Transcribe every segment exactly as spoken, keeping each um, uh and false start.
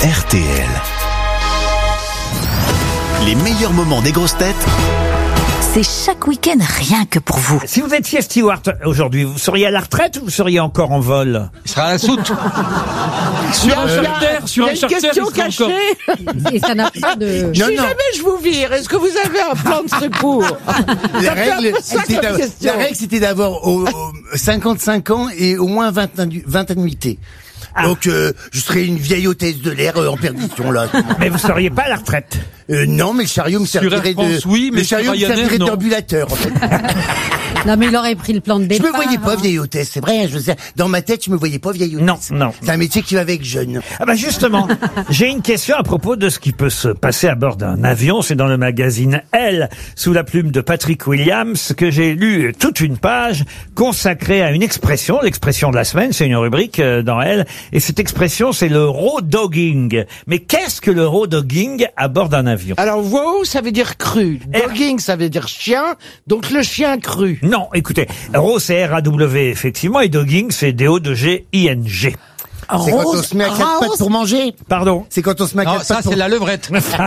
R T L. Les meilleurs moments des grosses têtes, c'est chaque week-end rien que pour vous. Si vous étiez Stewart aujourd'hui, vous seriez à la retraite ou vous seriez encore en vol? Il sera à la soute. Sur un charter, sur un charter, question cachée. Et ça n'a pas de... Si jamais je vous vire, est-ce que vous avez un plan de secours? La règle, c'était d'avoir, la règle, c'était d'avoir au, au cinquante-cinq ans et au moins vingt, vingt annuités. Ah. Donc, euh, je serais une vieille hôtesse de l'air euh, en perdition, là. Mais vous seriez pas à la retraite? Euh, non, mais le chariot me servirait France, de, oui, mais le chariot me servirait d'ambulateur, en fait. Non, mais il aurait pris le plan de départ. Je me voyais pas vieille hôtesse, c'est vrai, je sais. Dans ma tête, je me voyais pas vieille hôtesse. Non, non. C'est un métier qui va avec jeune. Ah bah justement, j'ai une question à propos de ce qui peut se passer à bord d'un avion. C'est dans le magazine Elle, sous la plume de Patrick Williams, que j'ai lu toute une page consacrée à une expression, l'expression de la semaine, c'est une rubrique dans Elle, et cette expression, c'est le raw dogging. Mais qu'est-ce que le raw dogging à bord d'un avion? Alors, wow, ça veut dire cru. Dogging, ça veut dire chien. Donc, le chien cru. Non, écoutez, raw, c'est R A W, effectivement, et dogging, c'est D O G I N G. C'est quand on se met à quatre pattes pour manger. Pardon? C'est quand on se met à quatre pattes pour... ça, c'est la levrette.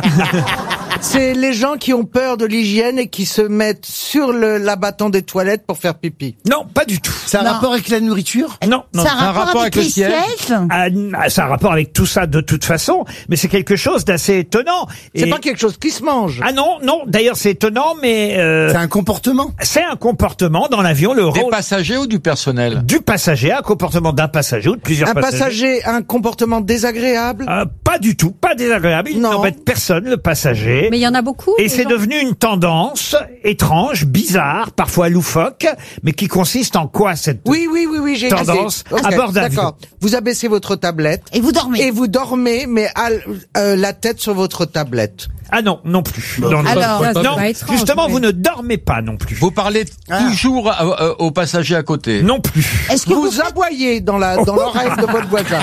C'est les gens qui ont peur de l'hygiène et qui se mettent sur le l'abattant des toilettes pour faire pipi. Non, pas du tout. Ça a un rapport avec la nourriture? Non, non. Ça a un rapport, rapport avec, avec le siège? Ah, ça a un rapport avec tout ça de toute façon, mais c'est quelque chose d'assez étonnant. C'est Et... pas quelque chose qui se mange. Ah non, non, d'ailleurs c'est étonnant, mais... Euh... C'est un comportement? C'est un comportement dans l'avion, le Des rôle... passagers ou du personnel? Du passager, un comportement d'un passager ou de plusieurs un passagers. Un passager, un comportement désagréable? euh, Pas du tout, pas désagréable, il n'embête personne, le passager. Mais il y en a beaucoup? Et c'est devenu une tendance étrange, bizarre, parfois loufoque, mais qui consiste en quoi cette oui, oui, oui, oui, j'ai tendance okay, à bord d'avion? D'accord. Vous abaissez votre tablette. Et vous dormez. Et vous dormez, mais à, euh, la tête sur votre tablette. Ah non, non plus. Bon, non, alors, non, non étrange, justement, mais... vous ne dormez pas non plus. Vous parlez ah. toujours à, à, aux passagers à côté? Non plus. Est-ce que vous, vous aboyez dans la dans l'oreille de votre voisin?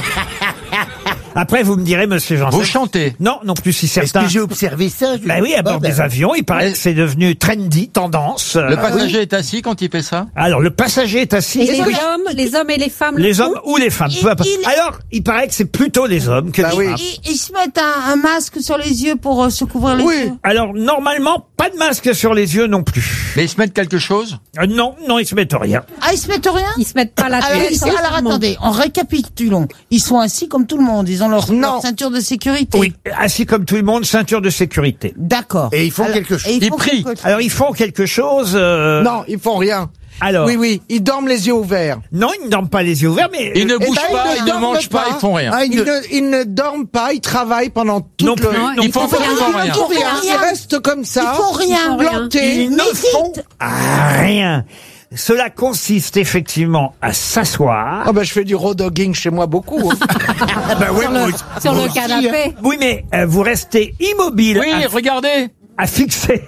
Après, vous me direz, monsieur Janssen. Vous chantez? Non, non plus, si certains... Est-ce que j'ai observé ça? Bah oui, à bord bah, des avions, il paraît que c'est devenu trendy, tendance. Le passager est assis quand il fait ça? Alors, le passager est assis. Et les oui. hommes, les hommes et les femmes? Les hommes ou les femmes, peu importe. il- Alors, il paraît que c'est plutôt les hommes que Bah les oui. femmes. Ils, ils se mettent un, un masque sur les yeux pour euh, se couvrir les Oui. yeux. Alors, normalement, pas de masque sur les yeux non plus. Mais ils se mettent quelque chose? Euh, non, non, ils se mettent rien. Ah, ils se mettent rien? Ils se mettent pas la Alors, tête. ils- alors entièrement. attendez, en récapitulons. Ils sont assis comme tout le monde. Ils ont leur, Non. leur ceinture de sécurité. Oui, assis comme tout le monde, ceinture de sécurité. D'accord. Et ils font Alors- quelque chose. et Ils font prient. quelque chose. Alors, ils font quelque chose... euh, Non, ils font rien. Alors, Oui, oui, ils dorment les yeux ouverts. non, ils ne dorment pas les yeux ouverts, mais... Ils ne ben, bougent ils pas, ne ils ne dorment mangent pas, pas. ils font rien. Ah, Ils il ne- ne, ils ne dorment pas, ils travaillent pendant toute Non le... plus, Non, non Ils font font rien. absolument rien. Ils font rien, rien. ils restent comme ça. Ils font rien. Ils font rien. Plantés. Ils ne font rien. Cela consiste effectivement à s'asseoir. Ah ben, je fais du raw dogging chez moi beaucoup. hein. Ah bah ouais, Sur moi le, aussi. sur Moi le aussi, hein. canapé. Oui, mais euh, vous restez immobile Oui, à, regardez. à fixer.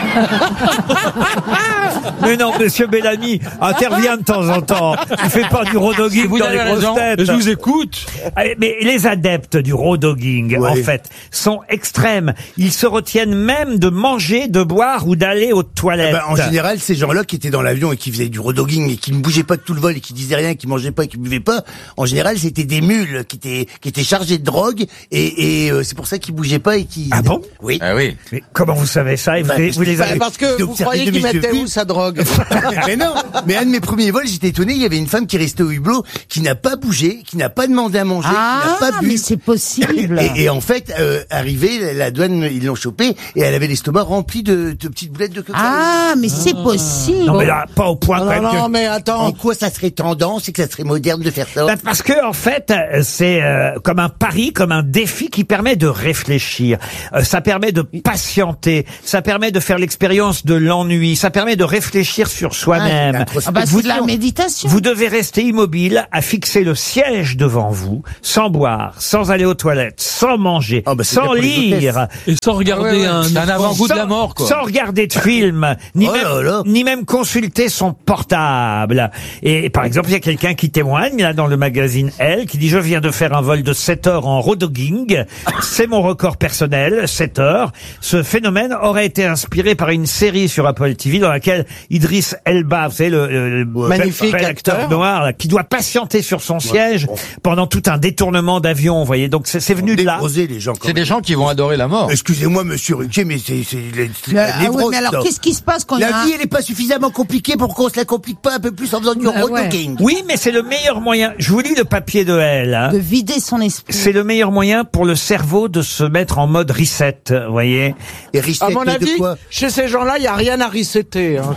Mais non, monsieur Bellamy intervient de temps en temps. Il fait pas du raw dogging Vous dans avez les grosses raison. têtes. Je vous écoute. Allez, mais les adeptes du raw dogging, Ouais. en fait, sont extrêmes. Ils se retiennent même de manger, de boire ou d'aller aux toilettes. Bah, en général, ces gens-là qui étaient dans l'avion et qui faisaient du rodogging et qui ne bougeaient pas de tout le vol et qui disaient rien, qui mangeaient pas et qui buvaient pas, en général, c'était des mules qui étaient qui étaient chargées de drogue et, et euh, c'est pour ça qu'ils bougeaient pas et qui. Ah bon? Oui. Ah oui. Mais comment vous savez ça? Et vous, Bah, les- parce vous que- les bah, avez... Parce que J'ai vous observé croyez de qu'il mes mettait yeux. où sa drogue? Mais non, mais un de mes premiers vols, j'étais étonné, il y avait une femme qui restait au hublot, qui n'a pas bougé, qui n'a pas demandé à manger, qui Ah, n'a pas bu. mais c'est possible. Et, et en fait, euh, arrivé, la douane, ils l'ont chopée et elle avait l'estomac rempli de, de petites boulettes de cocaïne. Ah, mais c'est possible. Non, mais là, pas au point Non, quand même non, que- non, mais En attends. quoi ça serait tendance et que ça serait moderne de faire ça? Bah, parce que en fait, euh, c'est euh, comme un pari, comme un défi qui permet de réfléchir. Euh, ça permet de patienter. Ça permet de faire l'expérience de l'ennui. Ça permet de réfléchir sur soi-même. Ah, Ah bah, Vous c'est de la devez- méditation. Vous devez rester immobile, à fixer le siège devant vous, sans boire, sans aller aux toilettes, sans manger, Ah, bah, c'est sans bien pour les lire, Et sans regarder Ouais, ouais. un... C'est un avant-goût de sans- la mort, quoi. sans regarder de film, ni, Oh même, là là. ni même consulter son portable. Et par exemple, il y a quelqu'un qui témoigne là dans le magazine Elle, qui dit: je viens de faire un vol de sept heures en rodogging. C'est mon record personnel, sept heures. Ce phénomène phénomène aurait été inspiré par une série sur Apple T V dans laquelle Idriss Elba, vous savez, le, le, le magnifique bel acteur acteur. noir, là, qui doit patienter sur son siège pendant tout un détournement d'avion, vous voyez. Donc c'est c'est venu de là. Névrosés, les gens. quand C'est même. des gens qui vont adorer la mort. Excusez-moi, monsieur Ruquier, mais c'est c'est les- c'est la Ah ouais, névrose, mais alors, ça. qu'est-ce qui se passe quand il y a La un... vie, elle n'est pas suffisamment compliquée pour qu'on se la complique pas un peu plus en faisant du Ah ouais. rodoking. Oui, mais c'est le meilleur moyen. Je vous lis le papier de elle. Hein. de vider son esprit? C'est le meilleur moyen pour le cerveau de se mettre en mode reset, vous voyez. Et À reset mon de avis, quoi? chez ces gens-là, il y a rien à resetter. Hein.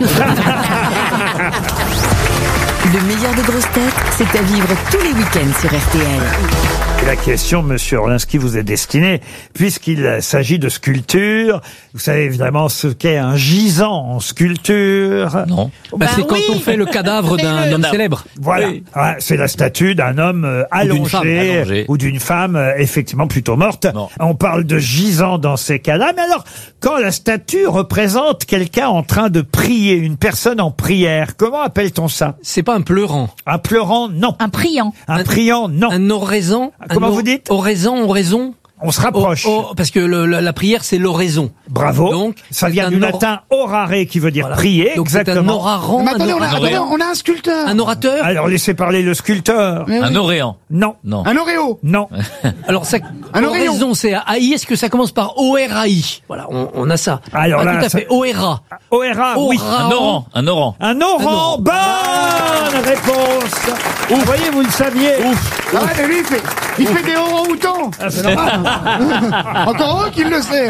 Le meilleur des grosses têtes, c'est à vivre tous les week-ends sur R T L. Et la question, monsieur Orlinski, vous est destinée, puisqu'il s'agit de sculpture. Vous savez évidemment ce qu'est un gisant en sculpture. Non. Bah, c'est quand on fait le cadavre d'un homme célèbre. Voilà, Oui. Ouais, c'est la statue d'un homme euh, Ou d'une allongé femme allongée. ou d'une femme euh, effectivement plutôt morte. Non. On parle de gisant dans ces cas-là. Mais alors, quand la statue représente quelqu'un en train de prier, une personne en prière, comment appelle-t-on ça? C'est pas un pleurant. Un pleurant? Non. Un priant. Un priant? Non. Un oraison. Comment un vous dites? Oraison, oraison. On se rapproche. Oh, oh, parce que le- la, la prière, c'est l'oraison. Bravo. Donc, ça c'est vient un du or- latin orare qui veut dire Voilà. prier. Donc c'est un exactement. oraran, Mais un, attendez, on a, or- attendez, on a un sculpteur. un orateur. Alors laissez parler le sculpteur. Un oréant. Non. Non. Un Oréo. Non. Alors ça, Un oraison. oraison, c'est A I. Est-ce que ça commence par O R A I? Voilà, on, on a ça. Alors ah, là, tout à ça- fait. O R A. Oera, oui. Ora- Un oran. Un oran. Un oran. Bonne réponse. Vous voyez, vous le saviez. Ah ouais, mais lui, il fait, il fait des orang-outans. Ah, c'est normal. Encore eux qui le sait.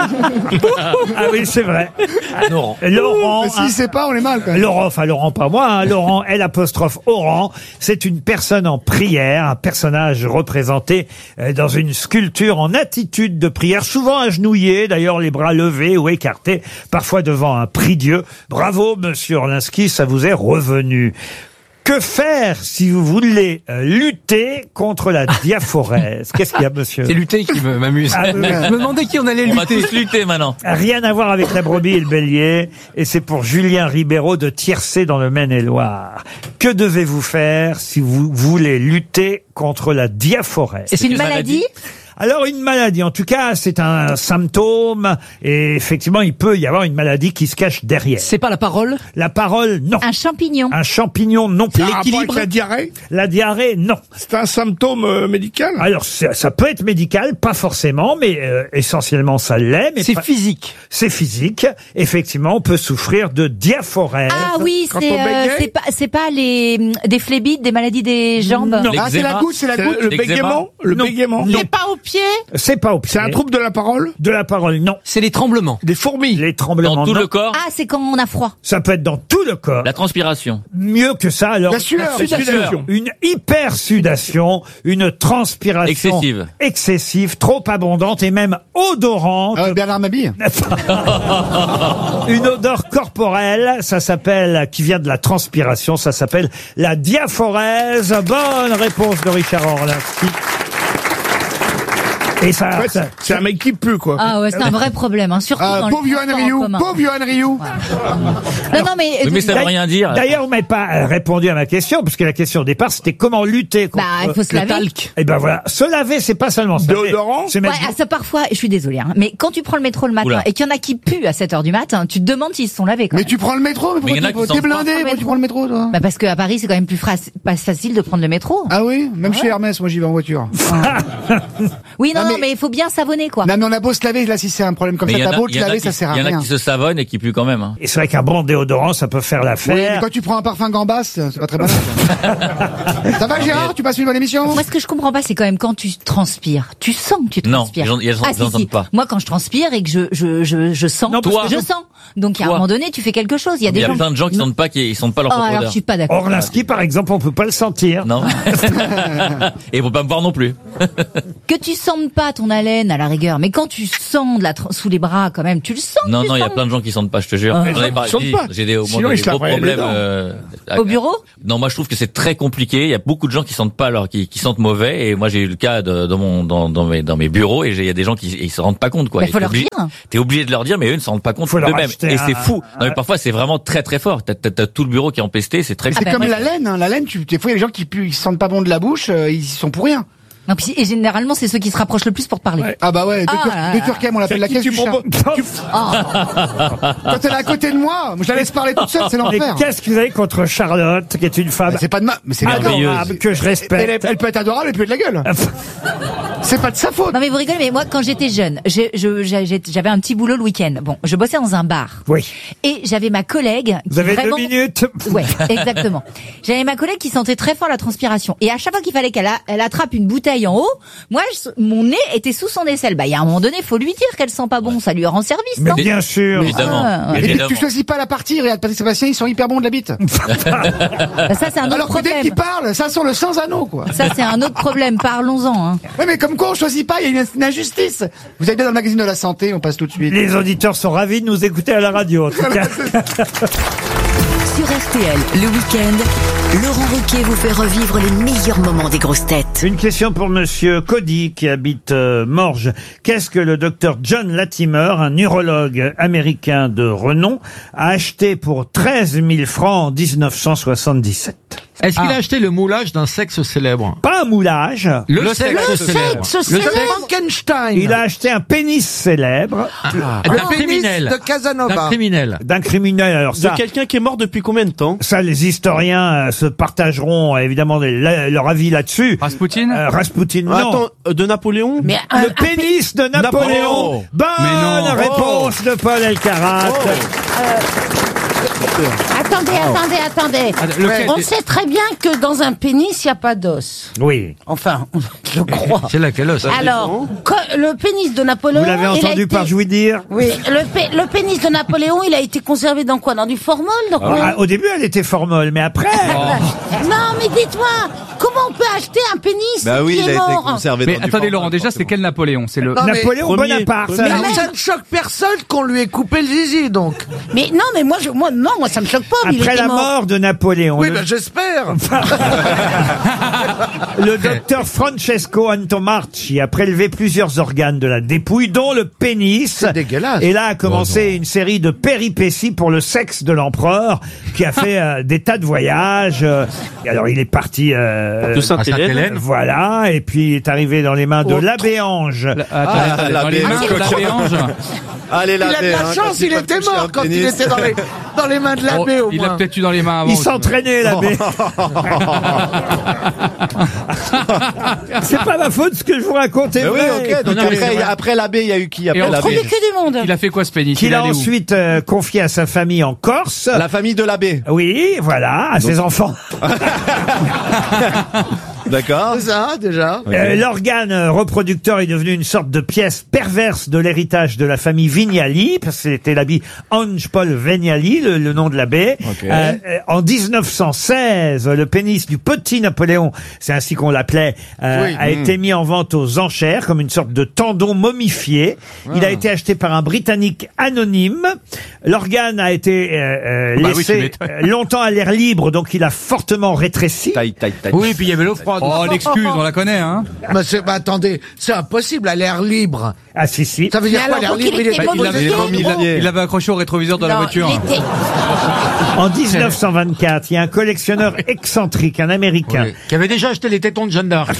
Ah oui, c'est vrai. Un oran. Laurent. S'il sait pas, on est mal, quand même. Laurent, enfin Laurent, pas moi, hein, Laurent, L apostrophe Oran, c'est une personne en prière, un personnage représenté euh, dans une sculpture en attitude de prière, souvent agenouillé, d'ailleurs les bras levés ou écartés, parfois devant un prie-dieu. Bravo, monsieur Orlinski, ça vous est revenu. Que faire si vous voulez euh, lutter contre la diaphorèse? Qu'est-ce qu'il y a, monsieur? C'est lutter qui me- m'amuse. Ah, oui, oui. Je me demandais qui on allait On va lutter. tous lutter maintenant. Rien à voir avec la brebis et le bélier, et c'est pour Julien Ribeiro de Tiercé dans le Maine-et-Loire. Que devez-vous faire si vous voulez lutter contre la diaphorèse? C'est une une maladie? Alors une maladie, en tout cas, c'est un symptôme, et effectivement, il peut y avoir une maladie qui se cache derrière. C'est pas la parole. La parole, non. Un champignon. Un champignon, non plus. L'équilibre. La diarrhée, La diarrhée, non. c'est un symptôme euh, médical. Alors, ça, ça peut être médical, pas forcément, mais euh, essentiellement ça l'est. Mais C'est pas- physique. c'est physique. Effectivement, on peut souffrir de diaphorèse. Ah oui, Quand c'est on euh, bégaye c'est pas c'est pas les des phlébites, des maladies des jambes. Non. Ah, c'est la L'eczéma. goutte, c'est la C'est goutte. le L'eczéma. bégaiement, le Non. bégaiement. Non. Pas au pied? C'est pas au pied. C'est un trouble de la parole, de la parole, non. C'est les tremblements. des fourmis. Les tremblements, Dans tout non. le corps. Ah, c'est quand on a froid. Ça peut être dans tout le corps. La transpiration. Mieux que ça, alors. La sueur. La sudation. Une hypersudation, une transpiration Excessive. excessive, trop abondante et même odorante. Ah ouais, Bernard Mabille. Une odeur corporelle, ça s'appelle, qui vient de la transpiration, ça s'appelle la diaphorèse. Bonne réponse de Richard Orlinski. Et ça, En fait, ça- c'est un mec qui pue, quoi. Ah ouais, c'est un vrai problème, hein, surtout Ah, dans les pauvre Johan transports en Rioux. commun. Pauvre Johan Rioux. Non, non, mais, Oui, mais ça veut rien dire. D'ailleurs, vous m'avez pas euh, répondu à ma question, parce que la question au départ, c'était comment lutter contre... bah, il faut se Le laver. talc. Eh ben voilà, se laver, c'est pas seulement ça. Déodorant C'est Ouais, mettre- ah, ça parfois, je suis désolée, hein, mais quand tu prends le métro le matin Oula. et qu'il y en a qui puent à sept heures du matin, tu te demandes s'ils se sont lavés quand Mais même. tu prends le métro, mais Mais il y en a pourquoi qui t'es s'en blindé? sortent. Pourquoi tu prends le métro, toi? Bah parce qu'à Paris, c'est quand même plus fra- pas facile de prendre le métro. Ah oui? Même chez Hermès, moi j'y vais en voiture. Oui, non, Non, non, mais- mais il faut bien savonner, quoi. Non, mais on a beau se laver, là, si c'est un problème comme Mais ça, il y en t'as a- beau il te y en a laver, qui- ça sert à Il y en a rien. qui se savonnent et qui puent quand même. hein. Et c'est vrai qu'un bon déodorant, ça peut faire Oui, mais l'affaire. quand tu prends un parfum Gambas, c'est pas très malin. ça. Ça va, Gérard? Tu passes une bonne émission? Moi, ce que je comprends pas, c'est quand même quand tu transpires, tu sens que tu Non, transpires. les gens- les gens- ah, les gens si, si. n'entendent pas. Moi, quand je transpire et que je je je, je sens, Non, parce Toi. je sens. Donc, à un Toi. moment donné, tu fais quelque chose. Il y a Il des y a gens. plein de gens qui sentent pas, qui ils sentent pas leur Oh, propre alors je odeur. suis pas d'accord. Orlinski, par exemple, on peut pas le sentir. Non. Et ils vont pas me voir non plus. Que tu sentes pas ton haleine à la rigueur, mais quand tu sens de la tra- sous les bras, quand même, tu le sens. Non, tu non, il y a sens. plein de gens qui sentent pas, je te jure. Ah. J'en ai Ils pas- sentent dit, pas. J'ai des, au moins Sinon, des ils se gros laveraient les problèmes. dents. euh, Au bureau? Non, moi je trouve que c'est très compliqué. Il y a beaucoup de gens qui sentent pas, alors qui, qui sentent mauvais. Et moi j'ai eu le cas de, dans mon dans, dans mes dans mes bureaux et j'ai- il y a des gens qui ils se rendent pas compte quoi. Bah, Et faut t'es leur obligé- dire. T'es obligé de leur dire, mais eux ne se rendent pas compte Faut leur d'eux-mêmes. acheter Et un- c'est fou. Non, mais un- parfois c'est vraiment très très fort. T'as, t'as, t'as tout le bureau qui est empesté. C'est très. Ah C'est bah, comme moi, la laine, hein. La laine, tu, des fois, il y a des gens qui puent, ils se sentent pas bon de la bouche, euh, ils y sont pour rien. Non, puis, et généralement, c'est ceux qui se rapprochent le plus pour parler. Ouais. Ah bah ouais, de, Ah, Tur- là, de là. Turquem, on l'appelle la Qui caisse tu du chat. proposes Quand elle est à côté de moi, je la laisse parler toute seule, c'est Mais l'enfer. qu'est-ce que vous avez contre Charlotte, qui est une femme Bah, c'est pas de ma, mais c'est Merveilleuse. adorable, que je Elle, respecte? est- elle peut être adorable et peut être de la gueule. C'est pas de sa faute. Non mais vous rigolez, mais moi quand j'étais jeune, j'ai- je- j'ai- j'avais un petit boulot le week-end. Bon, je bossais dans un bar. Oui. Et j'avais ma collègue qui Vous avez vraiment... deux minutes. Ouais, exactement. J'avais ma collègue qui sentait très fort la transpiration. Et à chaque fois qu'il fallait qu'elle a- elle attrape une bouteille en haut, moi, je- mon nez était sous son aisselle. Bah, il y a un moment donné, faut lui dire qu'elle sent pas bon. Ça lui rend service, Mais non? bien sûr. Évidemment. Ah. Et puis, Évidemment. tu choisis pas la partie, regarde, Patrick Sébastien, ils sont hyper bons de la bite. Bah, ça, c'est un autre Alors que dès problème. qu'ils parlent, ça sent le sans anneau, quoi. Ça, c'est un autre problème. Parlons-en, hein. Ouais, mais comme quoi on choisit pas, il y a une, une injustice. Vous allez bien dans le magazine de la santé, on passe tout de suite. Les auditeurs sont ravis de nous écouter à la radio, en tout cas. Sur R T L, le week-end, Laurent Ruquier vous fait revivre les meilleurs moments des grosses têtes. Une question pour monsieur Cody, qui habite euh, Morges. Qu'est-ce que le docteur John Latimer, un urologue américain de renom, a acheté pour treize mille francs en dix-neuf cent soixante-dix-sept? Est-ce qu'il a acheté le moulage d'un sexe célèbre? Pas un moulage. Le, Le sexe célèbre. sexe célèbre. Frankenstein. Il a acheté un pénis célèbre D'un Le criminel. pénis de Casanova. D'un criminel. d'un criminel. Alors ça, quelqu'un qui est mort depuis combien de temps? ça, les historiens euh, se partageront euh, évidemment des- la- leur avis là-dessus. Rasputin Euh, Rasputin, non. Attends, euh, de Napoléon? Mais un, Le un pé- pénis de Napoléon. Napoléon. Bonne Mais non. réponse de Paul Elkarat. Attendez, attendez, attendez. Ah, lequel On des- sait très bien que dans un pénis, il n'y a pas d'os. Oui. Enfin, je crois. C'est laquelle os? Alors, quand- le pénis de Napoléon. Vous l'avez il a entendu été- par jouir dire? Oui, le, pé- le pénis de Napoléon, il a été conservé dans quoi? Dans du formol? Dans quoi Ah, au début, elle était fort molle, mais après. Non, mais dites-moi, comment on peut acheter un pénis Bah oui, qui il a est été mort conservé Mais dans du attendez formol, Laurent, déjà c'est forcément. quel Napoléon? C'est le Non, mais- Napoléon Premier, Bonaparte. premier. ça. Mais ça ne choque personne qu'on lui ait coupé le zizi, donc. Mais non, mais moi, je, moi, non, moi, ça me choque pas. mais il Après était la mort. mort de Napoléon, Oui, le, ben j'espère. le docteur Francesco Antomarchi a prélevé plusieurs organes de la dépouille, dont le pénis. C'est dégueulasse. Et là a commencé une série de péripéties pour le sexe de l'empereur, qui a fait euh, des tas de voyages. euh, et alors il est parti. euh, De Sainte-Hélène. Sainte-Hélène. Voilà, et puis il est arrivé dans les mains de Oh. l'abbé Ange. Attends, Ah, attends, la dans les baie. mains Ah, de c'est l'abbé Ange. Allez, Il a de la chance, il était mort quand il était dans les, dans les mains de Oh, l'abbé, au il a moins. peut-être eu dans les mains avant. Il aussi. s'entraînait, l'abbé. C'est pas ma faute ce que je vous raconte, est Mais oui, vrai. ok. Donc Non, non, mais c'est après, vrai. après l'abbé, il y a eu qui Et après on On l'abbé? trouve que du monde. Il a fait quoi ce pénis? Qu'il Il est a allé où ensuite euh, confié à sa famille en Corse. La famille de l'abbé. Oui, voilà, à ses enfants. D'accord. C'est ça, déjà. Euh, L'organe euh, reproducteur est devenu une sorte de pièce perverse de l'héritage de la famille Vignali, parce que c'était l'habit Ange Paul Vignali, le, le nom de l'abbé. Ok. Euh, euh, en dix-neuf cent seize, le pénis du petit Napoléon, c'est ainsi qu'on l'appelait, euh, Oui. a été mis en vente aux enchères comme une sorte de tendon momifié. Il a été acheté par un Britannique anonyme. L'organe a été euh, euh, Bah oui, tu laissé m'étonnes. euh, longtemps à l'air libre, donc il a fortement rétréci. Taille, taille, taille. Oui, puis il y avait l'eau froide. Oh, l'excuse, on la connaît, hein. Mais c'est, bah, attendez, c'est impossible à l'air libre. Ah si, si. Ça veut dire Mais quoi, alors, l'air libre? qu'il Il est était pas beau, il avait- il était il beau. avait- il avait accroché au rétroviseur de la Non, voiture. il était- En dix-neuf cent vingt-quatre, il y a un collectionneur excentrique, un Américain, Oui. Qui avait déjà acheté les tétons de Jeanne d'Arc.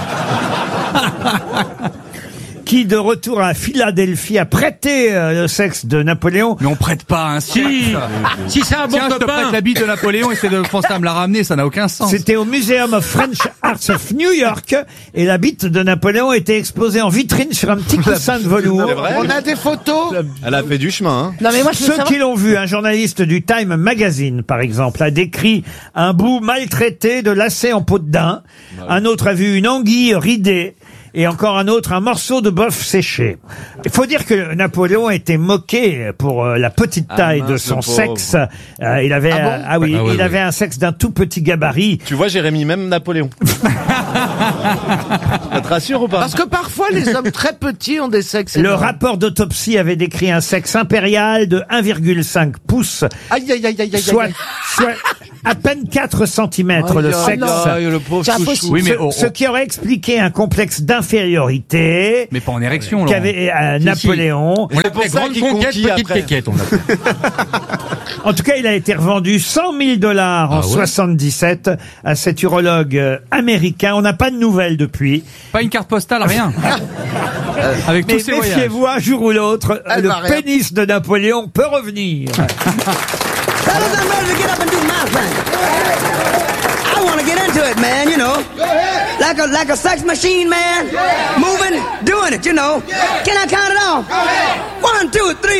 qui, de retour à Philadelphie, a prêté euh, le sexe de Napoléon. Mais on prête pas un Si, sexe. si c'est un bon Tiens, je te copain. prête la bite de Napoléon et c'est de penser à me la ramener, ça n'a aucun sens. C'était au Museum of French Arts of New York, et la bite de Napoléon était exposée en vitrine sur un petit coussin de velours. C'est vrai? On a des photos. Elle a fait du chemin, hein. Non, mais moi, je veux Ceux savoir. qui l'ont vu, un journaliste du Time Magazine, par exemple, a décrit un bout maltraité de lacet en peau de daim. Un autre a vu une anguille ridée. Et encore un autre, un morceau de bœuf séché. Il faut dire que Napoléon était moqué pour euh, la petite taille Ah, de mince, son le pauvre. sexe. Euh, il avait, Ah bon euh, ah oui, Ah oui, il oui. avait un sexe d'un tout petit gabarit. Tu vois, Jérémy, même Napoléon. Ça te rassure ou pas? Parce que parfois, les hommes très petits ont des sexes Le énormes. rapport d'autopsie avait décrit un sexe impérial de un virgule cinq pouces, Aïe, aïe, aïe, aïe, aïe, soit, aïe. soit à peine quatre centimètres le Aïe, sexe. Aïe, le pauvre C'est chouchou. impossible. Oui, mais ce, oh, ce oh. qui aurait expliqué un complexe d'infériorité Mais pas en érection, Laurent. qu'avait euh, Si, si. Napoléon. On l'appelait pour ça grande qu'il conquête, conquit petite après. quéquette, on l'appelait. En tout cas, il a été revendu cent mille dollars en Ah ouais soixante-dix-sept à cet urologue euh, américain. On n'a pas de nouvelles depuis. Pas une carte postale, rien. Avec Mais tous ces voyages. méfiez-vous, un jour ou l'autre, Elle le va rien. pénis de Napoléon peut revenir. Fellas, I'm ready to get up and do my thing. I want to get into it, man, you know. Like a like a sex machine, man. Moving, doing it, you know. Can I count it off? One, two, three.